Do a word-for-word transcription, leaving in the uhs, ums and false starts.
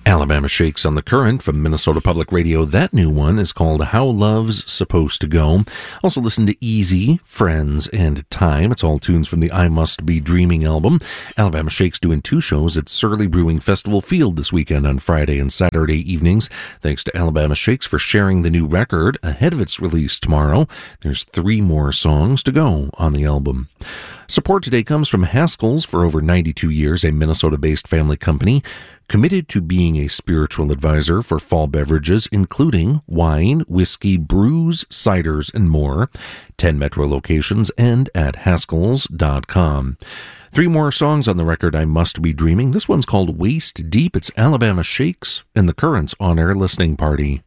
Alabama Shakes on the Current from Minnesota Public Radio. That new one is called How Love's Supposed to Go. Also listen to Easy, Friends, and Time. It's all tunes from the I Must Be Dreaming album. Alabama Shakes doing two shows at Surly Brewing Festival Field this weekend on Friday and Saturday evenings. Thanks to Alabama Shakes for sharing the new record ahead of its release tomorrow. There's three more songs to go on the album. Support today comes from Haskell's. For over ninety-two years, a Minnesota-based family company committed to being a spiritual advisor for fall beverages, including wine, whiskey, brews, ciders, and more. ten Metro locations and at haskells dot com. Three more songs on the record, I Must Be Dreaming. This one's called Waist Deep. It's Alabama Shakes and the Current's on-air listening party.